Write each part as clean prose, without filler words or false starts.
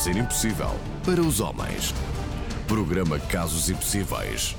ser impossível para os homens. Programa Casos Impossíveis.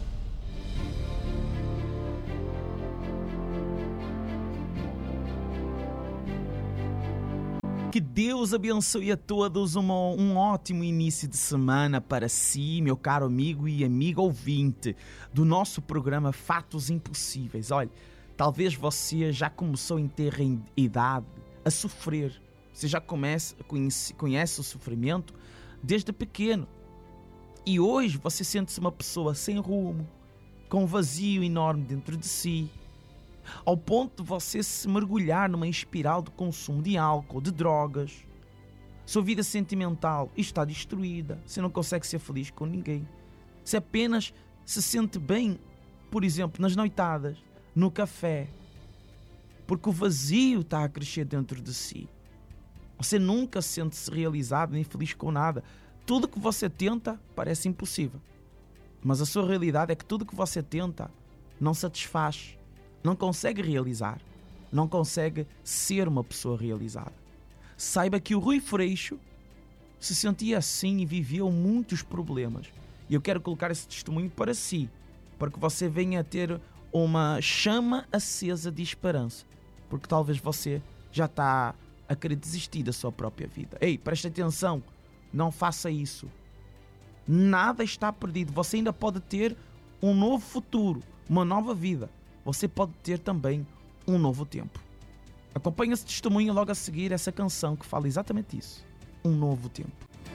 Que Deus abençoe a todos um ótimo início de semana para si, meu caro amigo e amiga ouvinte do nosso programa Fatos Impossíveis. Olha, talvez você já começou em ter idade a sofrer. Você já conhece o sofrimento desde pequeno. E hoje você sente-se uma pessoa sem rumo, com um vazio enorme dentro de si, ao ponto de você se mergulhar numa espiral de consumo de álcool, de drogas. Sua vida sentimental está destruída. Você não consegue ser feliz com ninguém. Você apenas se sente bem, por exemplo, nas noitadas, no café, porque o vazio está a crescer dentro de si. Você nunca sente-se realizado nem feliz com nada. Tudo que você tenta parece impossível. Mas a sua realidade é que tudo que você tenta não satisfaz. Não consegue realizar, não consegue ser uma pessoa realizada. Saiba que o Rui Freixo se sentia assim e viveu muitos problemas. E eu quero colocar esse testemunho para si, para que você venha a ter uma chama acesa de esperança. Porque talvez você já está a querer desistir da sua própria vida. Ei, preste atenção, não faça isso. Nada está perdido, você ainda pode ter um novo futuro, uma nova vida. Você pode ter também um novo tempo. Acompanhe esse testemunho logo a seguir essa canção que fala exatamente isso. Um novo tempo.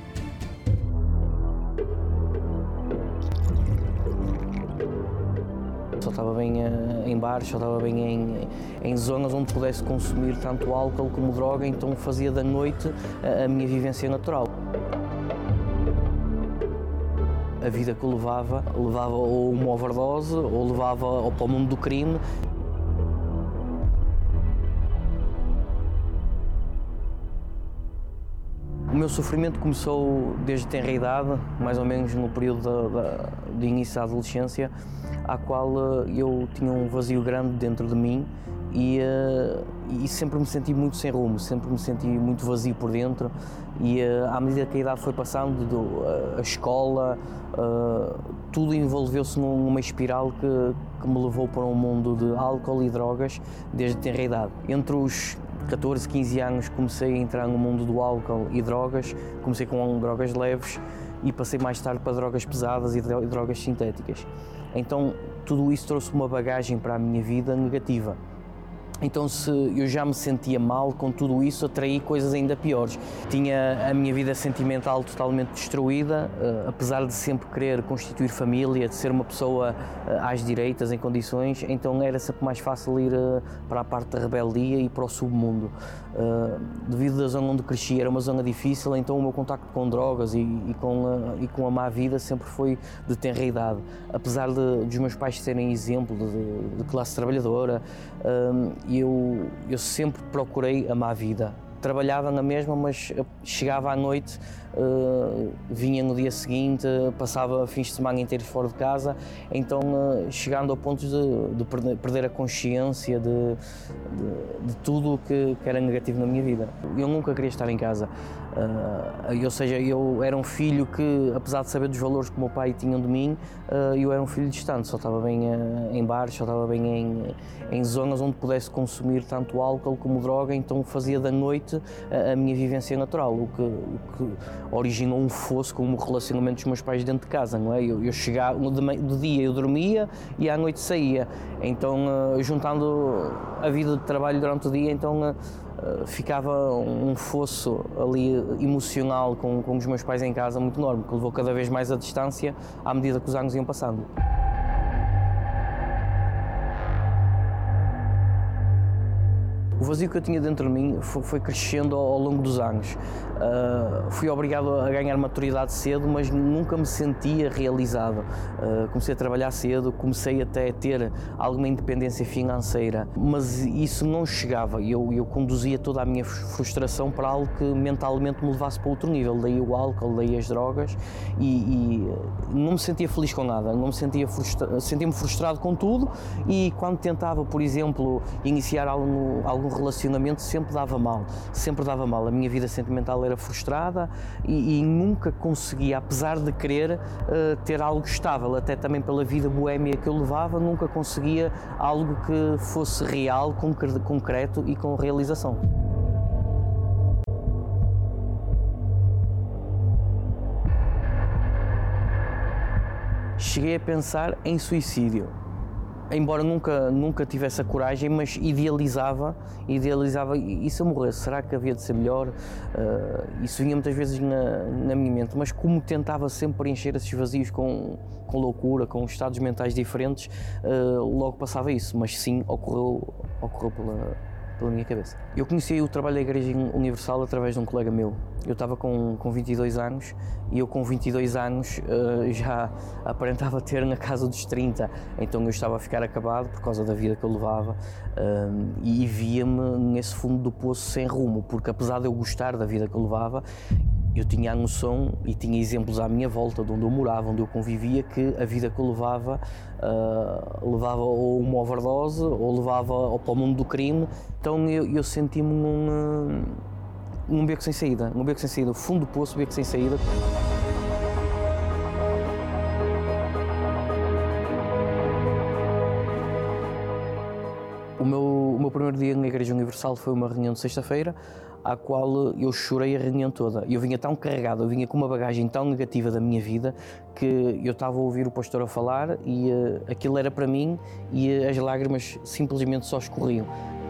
Só estava bem em bares, só estava bem em zonas onde pudesse consumir tanto álcool como droga, então fazia da noite a minha vivência natural. A vida que eu levava ou uma overdose, ou levava ou para o mundo do crime. O meu sofrimento começou desde tenra idade, mais ou menos no período de início da adolescência, à qual eu tinha um vazio grande dentro de mim e sempre me senti muito sem rumo, sempre me senti muito vazio por dentro e à medida que a idade foi passando, a escola, tudo envolveu-se numa espiral que me levou para um mundo de álcool e drogas desde tenra idade. Entre os 14, 15 anos comecei a entrar no mundo do álcool e drogas, comecei com drogas leves e passei mais tarde para drogas pesadas e drogas sintéticas. Então tudo isso trouxe uma bagagem para a minha vida negativa. Então se eu já me sentia mal com tudo isso, atraí coisas ainda piores. Tinha a minha vida sentimental totalmente destruída, apesar de sempre querer constituir família, de ser uma pessoa às direitas, em condições, então era sempre mais fácil ir para a parte da rebeldia e para o submundo. Devido à zona onde cresci, era uma zona difícil, então o meu contacto com drogas e com a má vida sempre foi de tenra idade. Apesar dos meus pais serem exemplo de classe trabalhadora, eu sempre procurei a má vida. Trabalhava na mesma, mas chegava à noite, vinha no dia seguinte, passava fins de semana inteiros fora de casa, então chegando ao ponto de perder a consciência de tudo o que era negativo na minha vida. Eu nunca queria estar em casa, ou seja, eu era um filho que, apesar de saber dos valores que o meu pai tinha de mim, eu era um filho distante, só estava bem em bares, só estava bem em zonas onde pudesse consumir tanto álcool como droga, então fazia da noite a minha vivência natural, o que originou um fosso com o relacionamento dos meus pais dentro de casa, não é? Eu chegava, do dia eu dormia e à noite saía, então juntando a vida de trabalho durante o dia, então ficava um fosso ali emocional com os meus pais em casa muito enorme, que levou cada vez mais a distância à medida que os anos iam passando. O vazio que eu tinha dentro de mim foi crescendo ao longo dos anos. Fui obrigado a ganhar maturidade cedo, mas nunca me sentia realizado. Comecei a trabalhar cedo, comecei até a ter alguma independência financeira, mas isso não chegava. Eu conduzia toda a minha frustração para algo que mentalmente me levasse para outro nível. Daí o álcool, daí as drogas e não me sentia feliz com nada, não me sentia-me frustrado com tudo e quando tentava, por exemplo, iniciar algum relacionamento sempre dava mal, a minha vida sentimental era frustrada e nunca conseguia, apesar de querer ter algo estável, até também pela vida boémia que eu levava, nunca conseguia algo que fosse real, concreto e com realização. Cheguei a pensar em suicídio, embora nunca tivesse a coragem, mas idealizava, e se eu morresse, será que havia de ser melhor? Isso vinha muitas vezes na minha mente, mas como tentava sempre preencher esses vazios com loucura, com estados mentais diferentes, logo passava isso, mas sim, ocorreu pela minha cabeça. Eu conheci o trabalho da Igreja Universal através de um colega meu. Eu estava com 22 anos e eu com 22 anos já aparentava ter na casa dos 30, então eu estava a ficar acabado por causa da vida que eu levava e via-me nesse fundo do poço sem rumo, porque apesar de eu gostar da vida que eu levava, eu tinha a noção e tinha exemplos à minha volta, de onde eu morava, onde eu convivia, que a vida que eu levava ou uma overdose ou levava para o mundo do crime. Então eu senti-me num beco sem saída, fundo do poço, beco sem saída. O meu primeiro dia na Igreja Universal foi uma reunião de sexta-feira, à qual eu chorei a reunião toda. Eu vinha tão carregado, eu vinha com uma bagagem tão negativa da minha vida, que eu estava a ouvir o pastor a falar e aquilo era para mim e as lágrimas simplesmente só escorriam.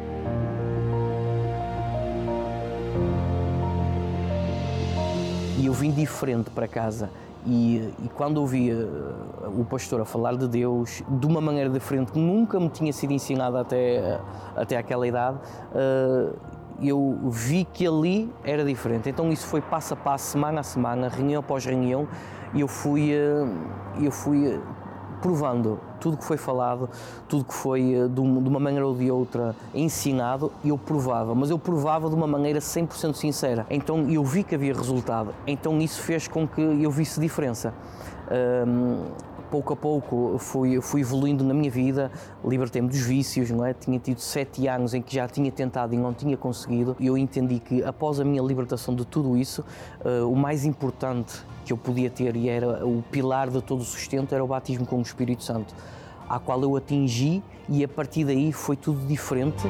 E eu vim diferente para casa. E quando ouvi o pastor a falar de Deus de uma maneira diferente, que nunca me tinha sido ensinada até aquela idade, eu vi que ali era diferente. Então isso foi passo a passo, semana a semana, reunião após reunião, e eu fui provando tudo que foi falado, tudo que foi de uma maneira ou de outra ensinado, eu provava, mas eu provava de uma maneira 100% sincera. Então eu vi que havia resultado, então isso fez com que eu visse diferença. Pouco a pouco fui evoluindo na minha vida, libertei-me dos vícios, não é? Tinha tido 7 anos em que já tinha tentado e não tinha conseguido, e eu entendi que após a minha libertação de tudo isso, o mais importante que eu podia ter, e era o pilar de todo o sustento, era o batismo com o Espírito Santo, à qual eu atingi, e a partir daí foi tudo diferente.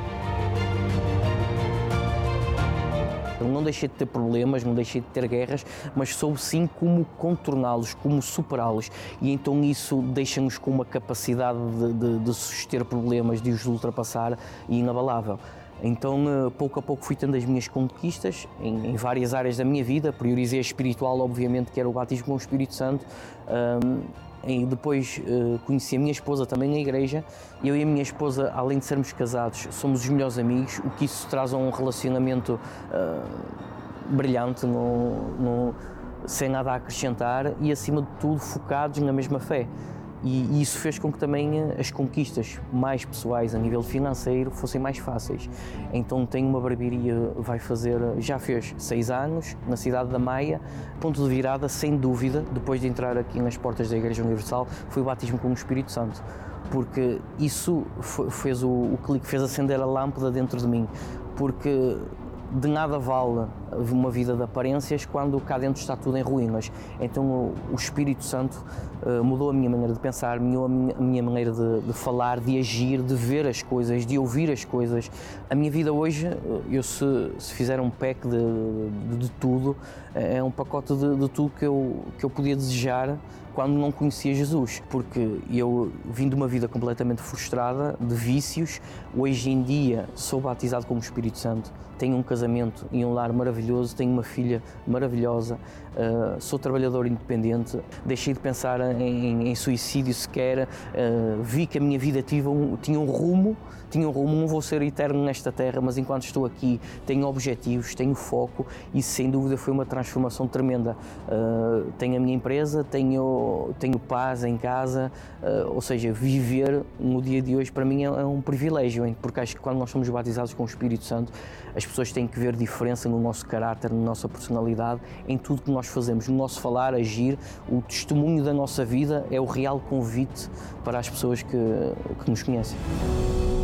Não deixei de ter problemas, não deixei de ter guerras, mas soube sim como contorná-los, como superá-los, e então isso deixa-nos com uma capacidade de suster problemas, de os ultrapassar, e inabalável. Então, pouco a pouco fui tendo as minhas conquistas em várias áreas da minha vida. Priorizei a espiritual, obviamente, que era o batismo com o Espírito Santo. E depois conheci a minha esposa também na igreja. Eu e a minha esposa, além de sermos casados, somos os melhores amigos, o que isso traz a um relacionamento brilhante, sem nada a acrescentar, e acima de tudo focados na mesma fé. E isso fez com que também as conquistas mais pessoais a nível financeiro fossem mais fáceis. Então tenho uma barbearia, já fez 6 anos, na cidade da Maia. Ponto de virada, sem dúvida, depois de entrar aqui nas portas da Igreja Universal, foi o batismo com o Espírito Santo. Porque isso fez o clique, fez acender a lâmpada dentro de mim. Porque de nada vale uma vida de aparências quando cá dentro está tudo em ruínas. Então o Espírito Santo mudou a minha maneira de pensar, mudou a minha maneira de falar, de agir, de ver as coisas, de ouvir as coisas. A minha vida hoje, eu se fizer um pack de tudo, é um pacote de tudo que eu podia desejar quando não conhecia Jesus, porque eu vim de uma vida completamente frustrada, de vícios. Hoje em dia sou batizado com o Espírito Santo, tenho um casamento e um lar maravilhoso, tenho uma filha maravilhosa, sou trabalhador independente, deixei de pensar em suicídio sequer, vi que a minha vida tinha um rumo, não vou ser eterno nesta terra, mas enquanto estou aqui tenho objetivos, tenho foco, e sem dúvida foi uma transformação tremenda. Tenho a minha empresa, tenho paz em casa, ou seja, viver no dia de hoje para mim é um privilégio, hein? Porque acho que quando nós somos batizados com o Espírito Santo, as pessoas têm que ver diferença no nosso caráter, na nossa personalidade, em tudo que nós fazemos, no nosso falar, agir. O testemunho da nossa vida é o real convite para as pessoas que nos conhecem.